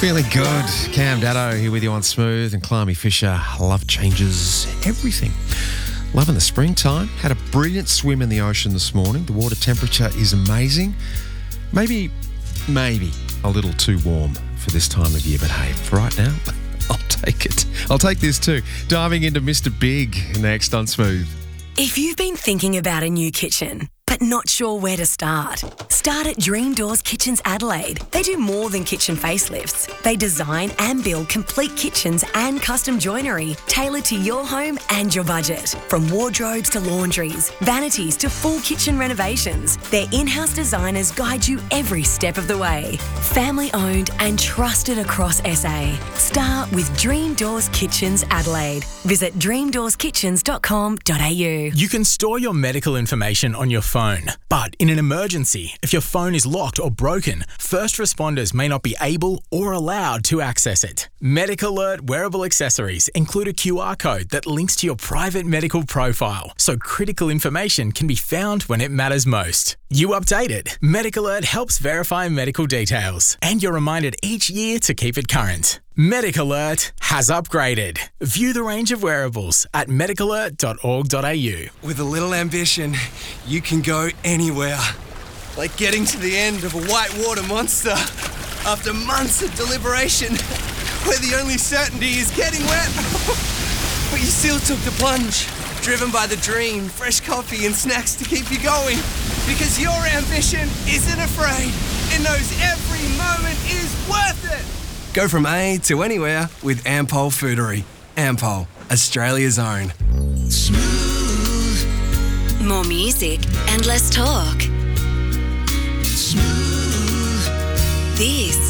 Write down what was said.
Feeling good. Cam Daddo here with you on Smooth and Climby Fisher. Love changes everything. Loving the springtime. Had a brilliant swim in the ocean this morning. The water temperature is amazing. Maybe a little too warm for this time of year, but hey, for right now, I'll take it. I'll take this too. Diving into Mr. Big next on Smooth. If you've been thinking about a new kitchen, but not sure where to start at Dream Doors Kitchens Adelaide. They do more than kitchen facelifts. They design and build complete kitchens and custom joinery tailored to your home and your budget. From wardrobes to laundries, vanities to full kitchen renovations, their in-house designers guide you every step of the way. Family owned and trusted across SA. Start with Dream Doors Kitchens Adelaide. Visit dreamdoorskitchens.com.au. You can store your medical information on your phone, but in an emergency, if your phone is locked or broken, first responders may not be able or allowed to access it. Medic Alert wearable accessories include a QR code that links to your private medical profile, so critical information can be found when it matters most. You update it. Medic Alert helps verify medical details, and you're reminded each year to keep it current. Medic Alert has upgraded. View the range of wearables at medicalert.org.au. With a little ambition, you can go anywhere. Like getting to the end of a whitewater monster after months of deliberation, where the only certainty is getting wet. But you still took the plunge, driven by the dream, fresh coffee and snacks to keep you going. Because your ambition isn't afraid. It knows every moment is worth it. Go from A to anywhere with Ampol Foodery. Ampol, Australia's own. Smooth. More music and less talk. Smooth. This